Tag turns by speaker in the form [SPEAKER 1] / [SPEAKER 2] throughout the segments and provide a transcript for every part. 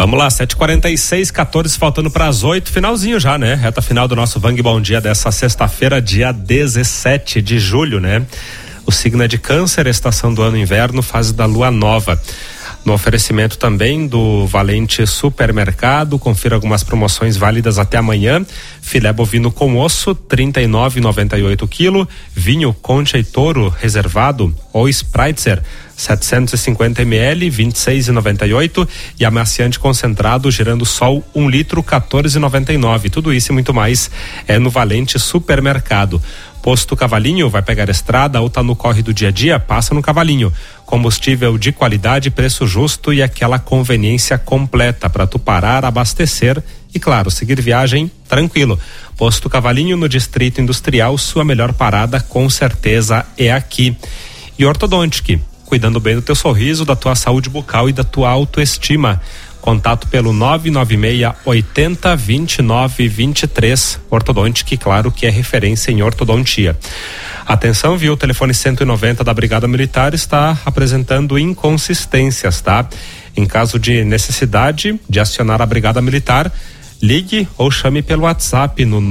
[SPEAKER 1] Vamos lá, 7h46, 14 faltando para as 8, finalzinho já, né? Reta final do nosso Vang Bom Dia dessa sexta-feira, dia 17 de julho, né? O signo é de Câncer, estação do ano inverno, fase da lua nova. No oferecimento também do Valente Supermercado, confira algumas promoções válidas até amanhã. Filé bovino com osso, R$ 39,98 quilo. Vinho Concha e Toro reservado ou Spritzer, 750 ml, 26,98. E amaciante concentrado Girando Sol, 1 litro, 14,99. Tudo isso e muito mais é no Valente Supermercado. Posto Cavalinho, vai pegar estrada ou tá no corre do dia a dia? Passa no Cavalinho. Combustível de qualidade, preço justo e aquela conveniência completa para tu parar, abastecer e, claro, seguir viagem tranquilo. Posto Cavalinho, no Distrito Industrial, sua melhor parada com certeza é aqui. E Ortodontic, cuidando bem do teu sorriso, da tua saúde bucal e da tua autoestima. Contato pelo 996 80 29 23. Ortodontic, claro que é referência em ortodontia. Atenção, viu? O telefone 190 da Brigada Militar está apresentando inconsistências, tá? Em caso de necessidade de acionar a Brigada Militar, ligue ou chame pelo WhatsApp no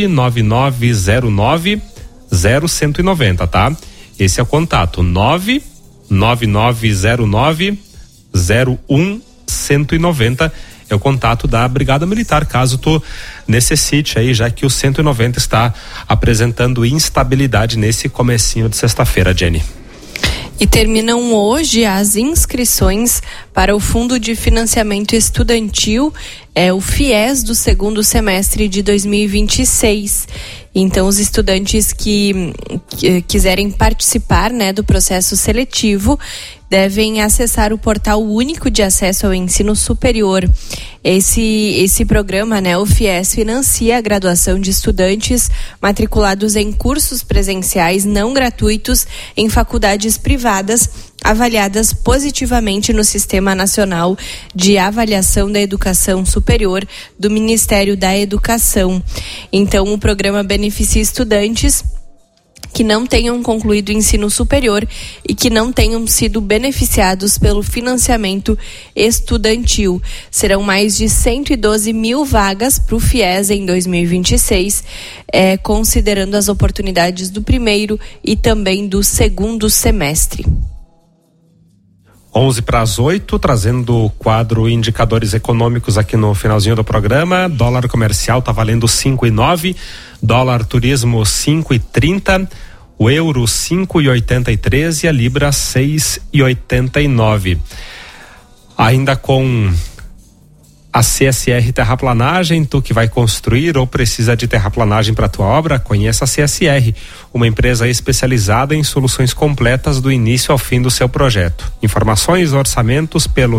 [SPEAKER 1] 99909 0190, tá? Esse é o contato, 99909 0190 é o contato da Brigada Militar, caso tu necessite aí, já que o 190 está apresentando instabilidade nesse comecinho de sexta-feira, Jenny.
[SPEAKER 2] E terminam hoje as inscrições para o Fundo de Financiamento Estudantil, o FIES, do segundo semestre de 2026. Então, os estudantes que quiserem participar, né, do processo seletivo devem acessar o portal único de acesso ao ensino superior. Esse programa, né, o FIES, financia a graduação de estudantes matriculados em cursos presenciais não gratuitos em faculdades privadas avaliadas positivamente no Sistema Nacional de Avaliação da Educação Superior do Ministério da Educação. Então, o programa beneficia estudantes que não tenham concluído o ensino superior e que não tenham sido beneficiados pelo financiamento estudantil. Serão mais de 112 mil vagas para o FIES em 2026, considerando as oportunidades do primeiro e também do segundo semestre.
[SPEAKER 1] 11 para as 8, trazendo o quadro Indicadores Econômicos aqui no finalzinho do programa. Dólar comercial tá valendo 5,9, dólar turismo 5,30, o euro 5,83 e a libra 6,89. Ainda com a CSR Terraplanagem, tu que vai construir ou precisa de terraplanagem para tua obra, conheça a CSR, uma empresa especializada em soluções completas do início ao fim do seu projeto. Informações, orçamentos pelo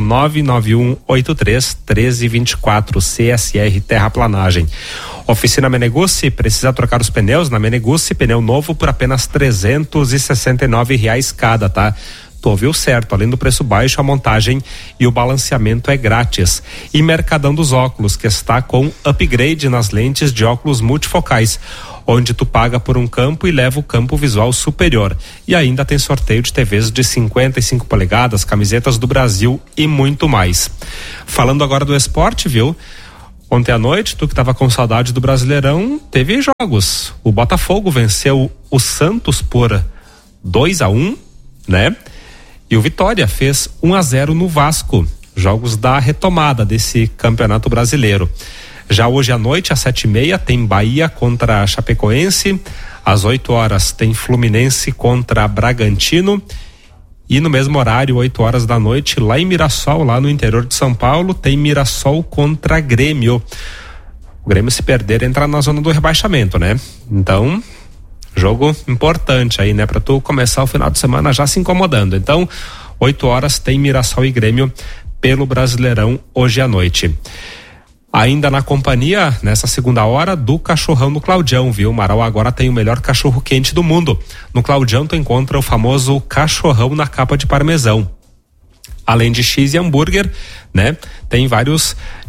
[SPEAKER 1] 99183-1324, CSR Terraplanagem. Oficina Menegucci, precisa trocar os pneus? Na Menegucci, pneu novo por apenas R$369 cada, tá? Tu ouviu certo, além do preço baixo, a montagem e o balanceamento é grátis. E Mercadão dos Óculos, que está com upgrade nas lentes de óculos multifocais, onde tu paga por um campo e leva o campo visual superior. E ainda tem sorteio de TVs de 55 polegadas, camisetas do Brasil e muito mais. Falando agora do esporte, viu? Ontem à noite, tu que estava com saudade do Brasileirão, teve jogos. O Botafogo venceu o Santos por 2-1, né? E o Vitória fez 1-0 no Vasco, jogos da retomada desse Campeonato Brasileiro. Já hoje à noite, às 7h30, tem Bahia contra a Chapecoense. Às 8 horas tem Fluminense contra Bragantino. E no mesmo horário, 8 horas da noite, lá em Mirassol, lá no interior de São Paulo, tem Mirassol contra Grêmio. O Grêmio, se perder, entra na zona do rebaixamento, né? Então, jogo importante aí, né? Pra tu começar o final de semana já se incomodando. Então, 8 horas tem Mirassol e Grêmio pelo Brasileirão hoje à noite. Ainda na companhia, nessa segunda hora, do Cachorrão no Claudião, viu? Marau agora tem o melhor cachorro quente do mundo. No Claudião tu encontra o famoso cachorrão na capa de parmesão. Além de X e hambúrguer, né? Tem vários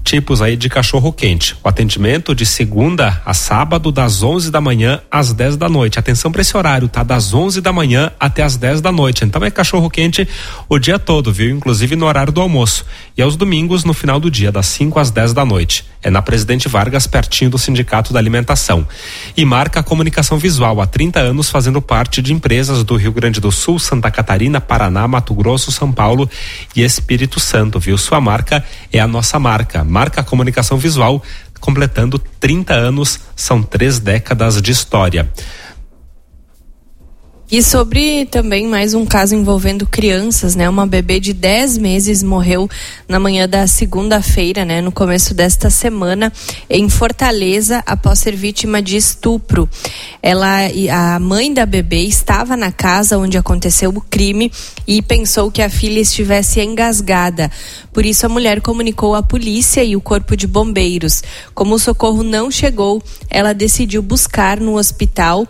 [SPEAKER 1] tipos aí de cachorro-quente. O atendimento de segunda a sábado, das 11 da manhã às 10 da noite. Atenção para esse horário, tá? Das 11 da manhã até às 10 da noite. Então é cachorro-quente o dia todo, viu? Inclusive no horário do almoço. E aos domingos, no final do dia, das 5 às 10 da noite. É na Presidente Vargas, pertinho do Sindicato da Alimentação. E Marca Comunicação Visual, há 30 anos fazendo parte de empresas do Rio Grande do Sul, Santa Catarina, Paraná, Mato Grosso, São Paulo e Espírito Santo, viu? Sua marca é a nossa marca. Marca Comunicação Visual, completando 30 anos, são 3 décadas de história.
[SPEAKER 2] E sobre também mais um caso envolvendo crianças, né? Uma bebê de 10 meses morreu na manhã da segunda-feira, né? No começo desta semana, em Fortaleza, após ser vítima de estupro. A mãe da bebê estava na casa onde aconteceu o crime e pensou que a filha estivesse engasgada. Por isso a mulher comunicou à polícia e o corpo de bombeiros. Como o socorro não chegou, ela decidiu buscar um hospital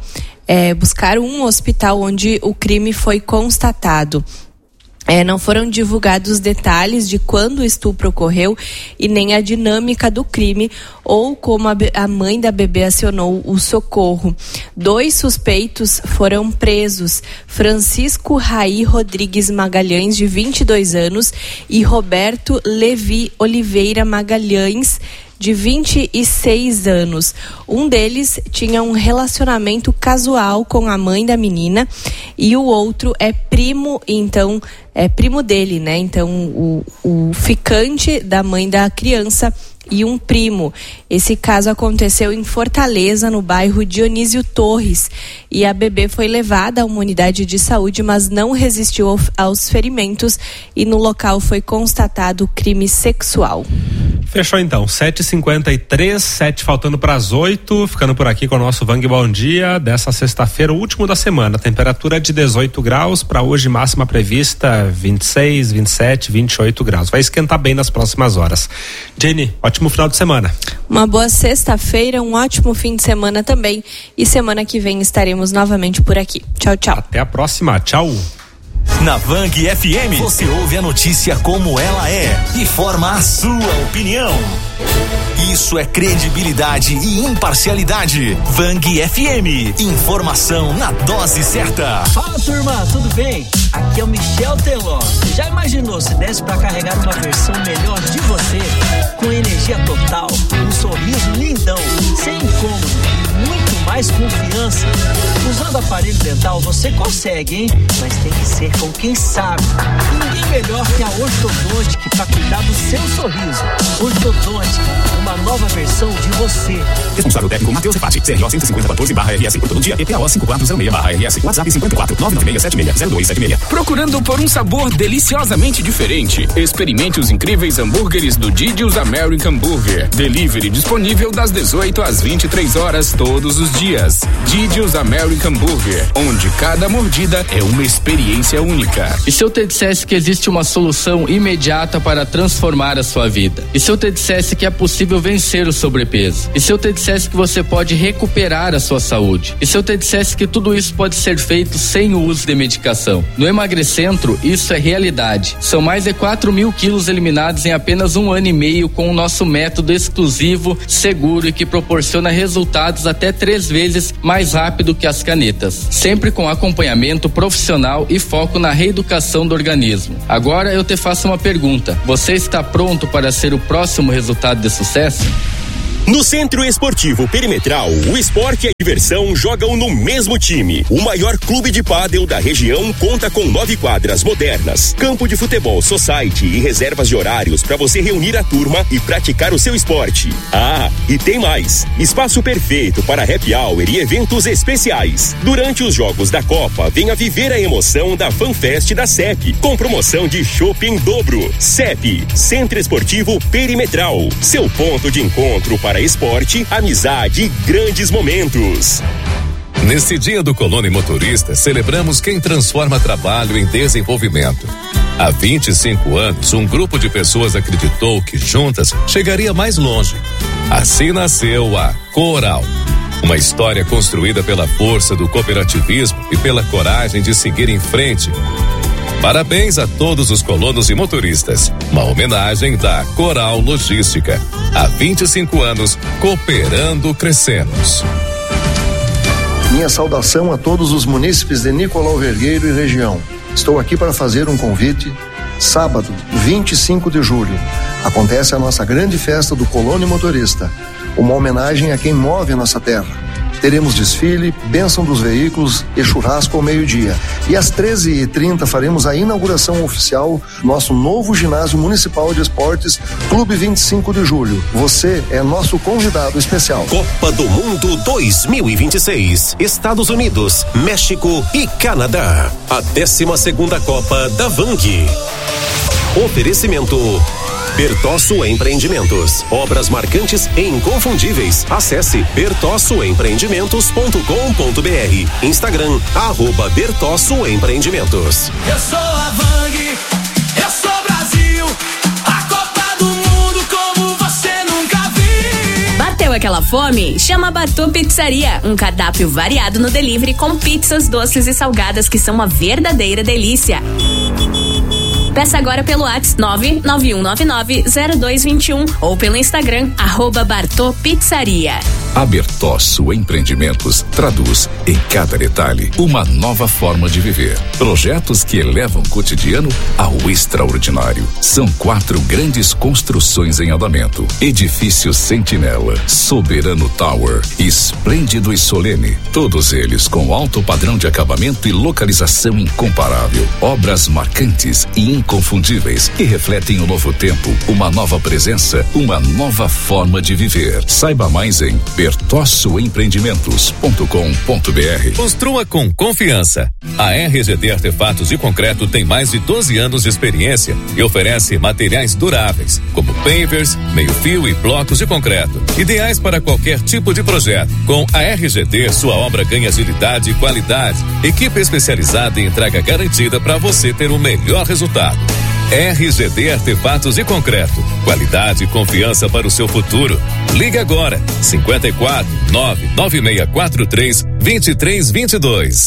[SPEAKER 2] onde o crime foi constatado. Não foram divulgados detalhes de quando o estupro ocorreu e nem a dinâmica do crime ou como a mãe da bebê acionou o socorro. 2 suspeitos foram presos: Francisco Raí Rodrigues Magalhães, de 22 anos, e Roberto Levi Oliveira Magalhães, de 26 anos. Um deles tinha um relacionamento casual com a mãe da menina e o outro é primo dele, né? Então, o ficante da mãe da criança e um primo. Esse caso aconteceu em Fortaleza, no bairro Dionísio Torres, e a bebê foi levada a uma unidade de saúde, mas não resistiu aos ferimentos e no local foi constatado crime sexual.
[SPEAKER 1] Fechou então, 7h53, 7 faltando para as 8, ficando por aqui com o nosso Vang Bom Dia dessa sexta-feira, o último da semana. Temperatura de 18 graus, para hoje máxima prevista 26, 27, 28 graus. Vai esquentar bem nas próximas horas. Jenny, ótimo final de semana.
[SPEAKER 2] Uma boa sexta-feira, um ótimo fim de semana também, e semana que vem estaremos novamente por aqui. Tchau, tchau.
[SPEAKER 1] Até a próxima, tchau.
[SPEAKER 3] Na Vang FM, você ouve a notícia como ela é e forma a sua opinião. Isso é credibilidade e imparcialidade. Vang FM, informação na dose certa.
[SPEAKER 4] Fala, turma, tudo bem? Aqui é o Michel Teló. Já imaginou se desse pra carregar uma versão melhor de você? Com energia total, um sorriso lindão, sem incômodo e muito mais confiança. Usando aparelho dental você consegue, hein? Mas tem que ser com quem sabe. Ninguém melhor que a Ortodontic pra cuidar do seu sorriso. Ortodontic, uma nova versão de você.
[SPEAKER 5] Responsável técnico Matheus Repati, CRO 15014/RS, por todo dia, EPAO 5406/RS, WhatsApp 54 996760276.
[SPEAKER 6] Procurando por um sabor deliciosamente diferente? Experimente os incríveis hambúrgueres do Didi's American Burger. Delivery disponível das 18 às 23 horas todos os dias. Didi's American Burger, onde cada mordida é uma experiência única.
[SPEAKER 7] E se eu te dissesse que existe uma solução imediata para transformar a sua vida? E se eu te dissesse que é possível vencer o sobrepeso? E se eu te dissesse que você pode recuperar a sua saúde? E se eu te dissesse que tudo isso pode ser feito sem o uso de medicação? No Emagrecentro, isso é realidade. São mais de 4.000 quilos eliminados em apenas 1 ano e meio com o nosso método exclusivo, seguro e que proporciona resultados até 3 vezes mais rápido que as canetas. Sempre com acompanhamento profissional e foco na reeducação do organismo. Agora eu te faço uma pergunta. Você está pronto para ser o próximo resultado de sucesso?
[SPEAKER 8] No Centro Esportivo Perimetral, o esporte e a diversão jogam no mesmo time. O maior clube de pádel da região conta com 9 quadras modernas, campo de futebol society e reservas de horários para você reunir a turma e praticar o seu esporte. Ah, e tem mais! Espaço perfeito para happy hour e eventos especiais. Durante os jogos da Copa, venha viver a emoção da FanFest da CEP, com promoção de chopp em dobro. CEP, Centro Esportivo Perimetral, seu ponto de encontro para esporte, amizade e grandes momentos.
[SPEAKER 9] Nesse dia do Colono e Motorista, celebramos quem transforma trabalho em desenvolvimento. Há 25 anos, um grupo de pessoas acreditou que juntas chegaria mais longe. Assim nasceu a Coral. Uma história construída pela força do cooperativismo e pela coragem de seguir em frente. Parabéns a todos os colonos e motoristas. Uma homenagem da Coral Logística. Há 25 anos, cooperando, crescemos.
[SPEAKER 10] Minha saudação a todos os munícipes de Nicolau Vergueiro e região. Estou aqui para fazer um convite. Sábado, 25 de julho, acontece a nossa grande festa do colono e motorista. Uma homenagem a quem move a nossa terra. Teremos desfile, bênção dos veículos e churrasco ao meio-dia. E às 13h30 faremos a inauguração oficial do nosso novo ginásio municipal de esportes, Clube 25 de Julho. Você é nosso convidado especial.
[SPEAKER 8] Copa do Mundo 2026. Estados Unidos, México e Canadá. A 12ª Copa da Vang. Oferecimento Bertosso Empreendimentos. Obras marcantes e inconfundíveis. Acesse bertossoempreendimentos.com.br. Instagram, @Bertosso Empreendimentos.
[SPEAKER 11] Eu sou a Vang, eu sou Brasil. A Copa do Mundo como você nunca viu.
[SPEAKER 12] Bateu aquela fome? Chama a Bartô Pizzaria. Um cardápio variado no delivery com pizzas, doces e salgadas que são uma verdadeira delícia. Peça agora pelo WhatsApp 991990221 ou pelo Instagram @Bartô Pizzaria.
[SPEAKER 6] A Bertosso Empreendimentos traduz em cada detalhe uma nova forma de viver. Projetos que elevam o cotidiano ao extraordinário. São 4 grandes construções em andamento. Edifício Sentinela, Soberano Tower, Esplêndido e Solene. Todos eles com alto padrão de acabamento e localização incomparável. Obras marcantes e inconfundíveis que refletem o novo tempo, uma nova presença, uma nova forma de viver. Saiba mais em bertossoempreendimentos.com.br.
[SPEAKER 9] Construa com confiança. A RGD Artefatos de Concreto tem mais de 12 anos de experiência e oferece materiais duráveis, como pavers, meio-fio e blocos de concreto, ideais para qualquer tipo de projeto. Com a RGD, sua obra ganha agilidade e qualidade. Equipe especializada em entrega garantida para você ter o melhor resultado. RGD Artefatos de Concreto. Qualidade e confiança para o seu futuro. Ligue agora. 54 99643 2322.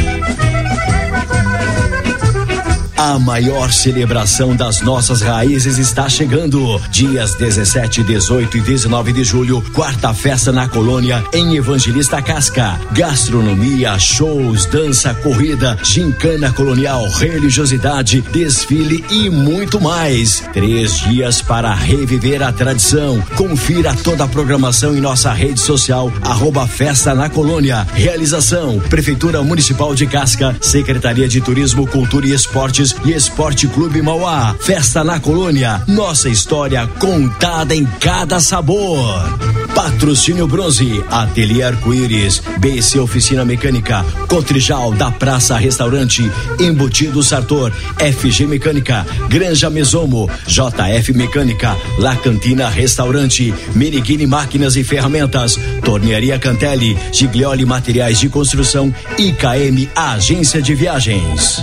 [SPEAKER 13] A maior celebração das nossas raízes está chegando. Dias 17, 18 e 19 de julho, quarta festa na Colônia, em Evangelista Casca. Gastronomia, shows, dança, corrida, gincana colonial, religiosidade, desfile e muito mais. 3 dias para reviver a tradição. Confira toda a programação em nossa rede social, @Festa na Colônia. Realização: Prefeitura Municipal de Casca, Secretaria de Turismo, Cultura e Esportes e Esporte Clube Mauá. Festa na Colônia, nossa história contada em cada sabor. Patrocínio Bronze, Ateliê Arco-Íris, BC Oficina Mecânica, Cotrijal da Praça Restaurante, Embutido Sartor, FG Mecânica, Granja Mesomo, JF Mecânica, La Cantina Restaurante, Meriguini Máquinas e Ferramentas, Tornearia Cantelli, Giglioli Materiais de Construção e KM Agência de Viagens.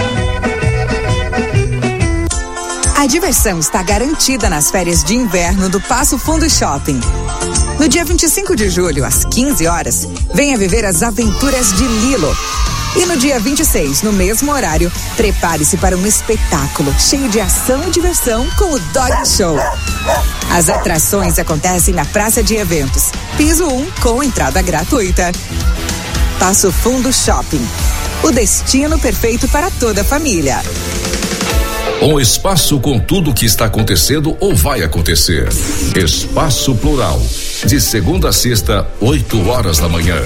[SPEAKER 14] A diversão está garantida nas férias de inverno do Passo Fundo Shopping. No dia 25 de julho, às 15 horas, venha viver as aventuras de Lilo. E no dia 26, no mesmo horário, prepare-se para um espetáculo cheio de ação e diversão com o Dog Show. As atrações acontecem na Praça de Eventos, piso 1, com entrada gratuita. Passo Fundo Shopping, o destino perfeito para toda a família.
[SPEAKER 6] Um espaço com tudo o que está acontecendo ou vai acontecer. Espaço Plural, de segunda a sexta, 8 horas da manhã.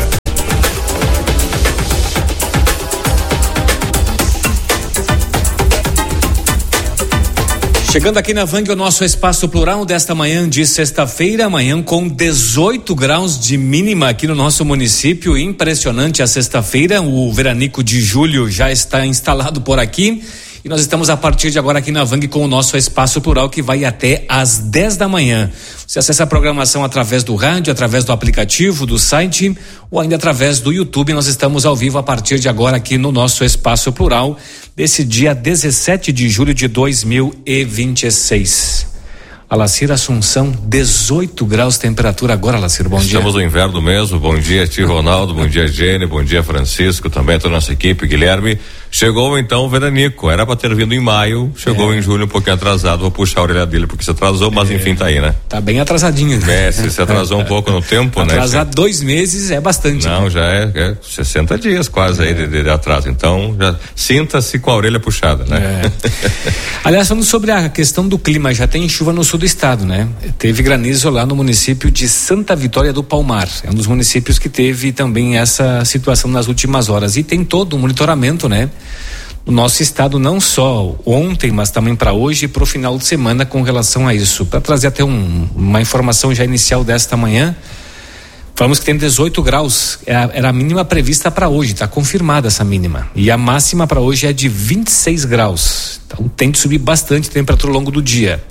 [SPEAKER 15] Chegando aqui na Vang, o nosso Espaço Plural desta manhã de sexta-feira, amanhã com 18 graus de mínima aqui no nosso município. Impressionante a sexta-feira, o veranico de julho já está instalado por aqui. E nós estamos a partir de agora aqui na Vang com o nosso Espaço Plural, que vai até às 10 da manhã. Você acessa a programação através do rádio, através do aplicativo, do site ou ainda através do YouTube. Nós estamos ao vivo a partir de agora aqui no nosso Espaço Plural desse dia 17 de julho de 2026. Alacir Assunção, 18 graus de temperatura agora, Alacir, bom dia.
[SPEAKER 16] Estamos no inverno mesmo, bom dia, tio Ronaldo, bom dia, Jenny, bom dia, Francisco, também toda a nossa equipe, Guilherme.
[SPEAKER 9] Chegou então o veranico, era pra ter vindo em maio, chegou em julho um pouquinho atrasado, vou puxar a orelha dele porque se atrasou, mas enfim tá aí, né?
[SPEAKER 15] Tá bem atrasadinho.
[SPEAKER 9] Se atrasou um pouco no tempo, né?
[SPEAKER 15] Atrasar 2 meses é bastante.
[SPEAKER 9] Não, já é 60 dias quase aí de atraso, então já sinta-se com a orelha puxada, né?
[SPEAKER 15] Aliás, falando sobre a questão do clima, já tem chuva no sul do estado, né? Teve granizo lá no município de Santa Vitória do Palmar, é um dos municípios que teve também essa situação nas últimas horas, e tem todo um monitoramento, né? No nosso estado, não só ontem, mas também para hoje e para o final de semana com relação a isso. Para trazer até uma informação já inicial desta manhã, falamos que tem 18 graus, era a mínima prevista para hoje, está confirmada essa mínima. E a máxima para hoje é de 26 graus. Então tem de subir bastante a temperatura ao longo do dia.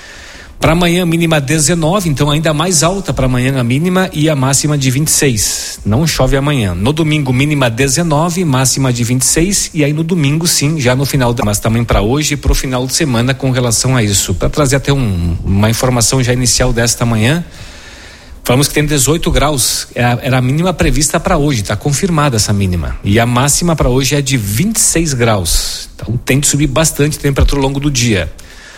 [SPEAKER 15] Para amanhã, mínima 19, então ainda mais alta para amanhã a mínima e a máxima de 26. Não chove amanhã. No domingo, mínima 19, máxima de 26, e aí no domingo, sim, já no final mas também para hoje e para o final de semana com relação a isso. Para trazer até uma informação já inicial desta manhã, falamos que tem 18 graus, era a mínima prevista para hoje, está confirmada essa mínima. E a máxima para hoje é de 26 graus. Então tem de subir bastante a temperatura ao longo do dia.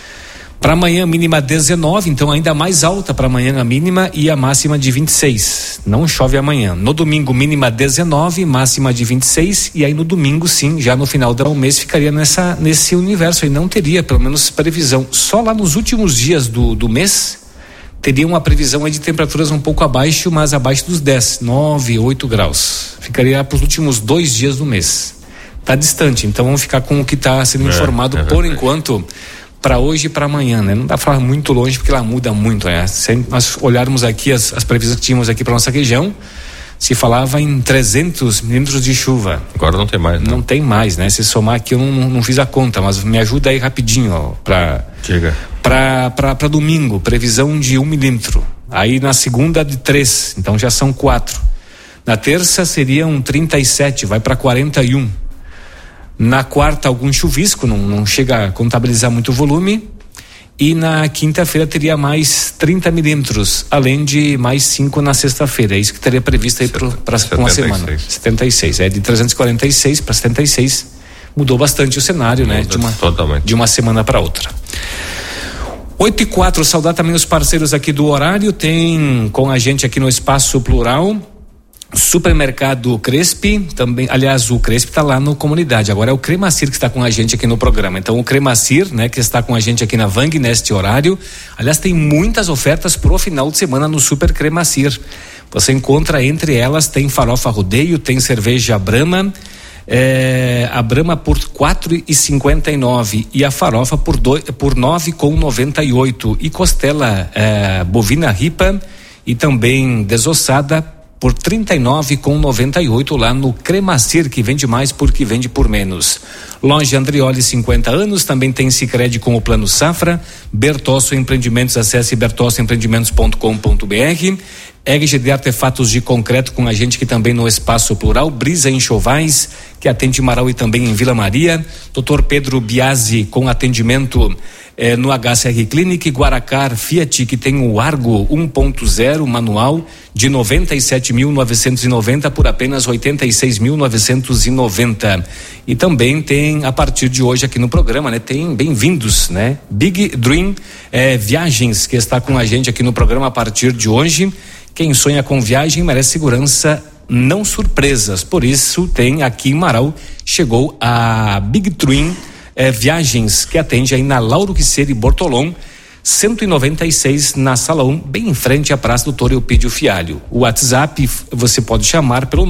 [SPEAKER 15] Para amanhã, mínima 19, então ainda mais alta para amanhã a mínima e a máxima de 26. Não chove amanhã. No domingo, mínima 19, máxima de 26, e aí no domingo, sim, já no final do mês ficaria nesse universo e não teria, pelo menos, previsão. Só lá nos últimos dias do mês teria uma previsão aí de temperaturas um pouco abaixo, mas abaixo dos 10, 9, 8 graus. Ficaria para os últimos 2 dias do mês. Está distante, então vamos ficar com o que está sendo informado por enquanto, para hoje e para amanhã, né? Não dá para falar muito longe porque ela muda muito, né? Se nós olharmos aqui as previsões que tínhamos aqui para nossa região, se falava em 300 milímetros de chuva.
[SPEAKER 9] Agora não tem mais, né?
[SPEAKER 15] Não tem mais, né? Se somar aqui eu não fiz a conta, mas me ajuda aí rapidinho, ó, para domingo, previsão de 1 milímetro. Aí na segunda de 3, então já são 4. Na terça seriam 37, vai para 41. Na quarta, algum chuvisco, não chega a contabilizar muito volume. E na quinta-feira teria mais 30 milímetros, além de mais 5 na sexta-feira. É isso que teria previsto aí para uma semana. 76. É de 346 para 76. Mudou bastante o cenário, né? De uma semana para outra. 8h04, saudar também os parceiros aqui do horário. Tem com a gente aqui no Espaço Plural Supermercado Crespi, também, aliás, o Crespi está lá no Comunidade, agora é o Cremacir que está com a gente aqui no programa. Então o Cremacir, né, que está com a gente aqui na Vang neste horário, aliás, tem muitas ofertas pro final de semana no Super Cremacir. Você encontra entre elas, tem farofa rodeio, tem cerveja Brahma, a Brahma por R$4,59 e a farofa por R$9,98 e costela bovina ripa e também desossada por R$39,98 lá no Cremacir, que vende mais porque vende por menos. Loja Andrioli, 50 anos, também tem Sicredi com o Plano Safra, Bertosso Empreendimentos, acesse bertossoempreendimentos.com.br, RGD Artefatos de Concreto com a gente que também no Espaço Plural, Brisa Enxovais, que atende Marau e também em Vila Maria, Dr. Pedro Biasi com atendimento no HCR Clinic, Guaracar Fiat, que tem o Argo 1.0 manual de 97.990 por apenas 86.990. E também tem a partir de hoje aqui no programa, né? Tem bem-vindos, né? Big Dream Viagens, que está com a gente aqui no programa a partir de hoje. Quem sonha com viagem merece segurança, não surpresas. Por isso tem aqui em Marau, chegou a Big Dream Viagens, que atende aí na Lauro Quiseri Bortolom, 196 na Sala 1, bem em frente à Praça Doutor Eupídio Fialho. O WhatsApp você pode chamar pelo